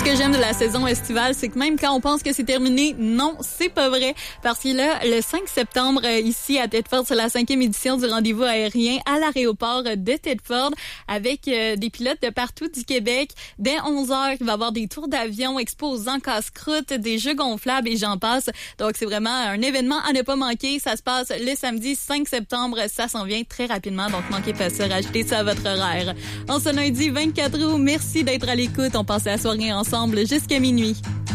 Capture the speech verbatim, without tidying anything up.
que j'aime de la saison estivale, c'est que même quand on pense que c'est terminé, non, c'est pas vrai. Parce que là, le cinq septembre, ici à Thetford, c'est la cinquième édition du rendez-vous aérien à l'aéroport de Thetford avec euh, des pilotes de partout du Québec. Dès onze heures, il va y avoir des tours d'avion, exposants, casse-croûte, des jeux gonflables et j'en passe. Donc, c'est vraiment un événement à ne pas manquer. Ça se passe le samedi cinq septembre. Ça s'en vient très rapidement, donc manquez pas ça. Rajoutez ça à votre horaire. En ce lundi vingt-quatre août, merci d'être à l'écoute. On passe la soirée ensemble jusqu'à minuit.